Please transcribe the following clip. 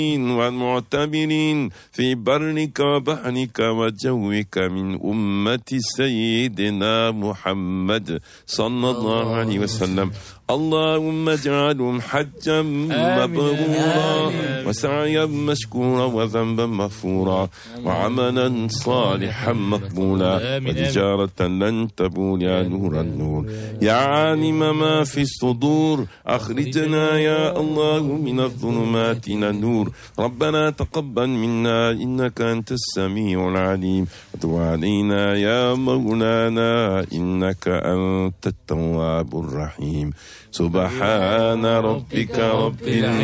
والمعتبرين في برك وبحرك وجوك من أمة سيدنا محمد صلى الله عليه وسلم. اللهم اجعلهم حجا مبرورا وسعيا مشكورا وذنبا مغفورا وعملا صالحا مقبولا وتجارة لن تبور يا نور النور يا عالم ما في الصدور. أخرجنا يا الله من الظلمات إلى النور. ربنا تقبل منا إنك أنت السميع العليم وتب علينا يا مولانا إنك أنت التواب الرحيم. سبحان ربك رب